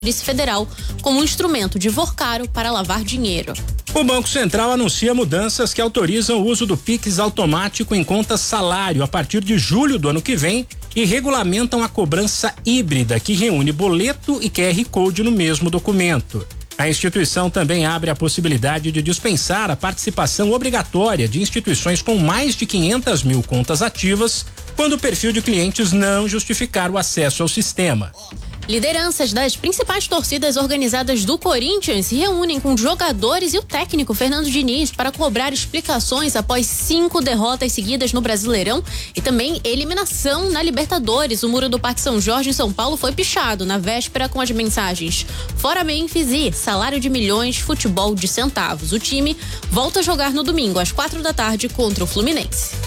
Polícia Federal como um instrumento de forcaro para lavar dinheiro. O Banco Central anuncia mudanças que autorizam o uso do Pix automático em contas salário a partir de julho do ano que vem e regulamentam a cobrança híbrida, que reúne boleto e QR Code no mesmo documento. A instituição também abre a possibilidade de dispensar a participação obrigatória de instituições com mais de 500 mil contas ativas, quando o perfil de clientes não justificar o acesso ao sistema. Lideranças das principais torcidas organizadas do Corinthians se reúnem com jogadores e o técnico Fernando Diniz para cobrar explicações após 5 derrotas seguidas no Brasileirão e também eliminação na Libertadores. O muro do Parque São Jorge em São Paulo foi pichado na véspera com as mensagens: fora Memphis e salário de milhões, futebol de centavos. O time volta a jogar no domingo às 4 da tarde contra o Fluminense.